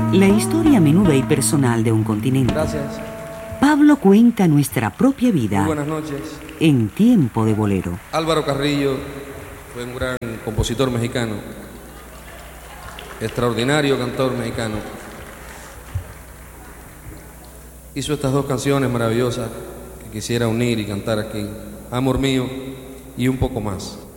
La historia menuda y personal de un continente. Gracias. Pablo cuenta nuestra propia vida. Muy buenas noches. En tiempo de bolero. Álvaro Carrillo fue un gran compositor mexicano, extraordinario cantor mexicano. Hizo estas dos canciones maravillosas que quisiera unir y cantar aquí: Amor mío y Un poco más.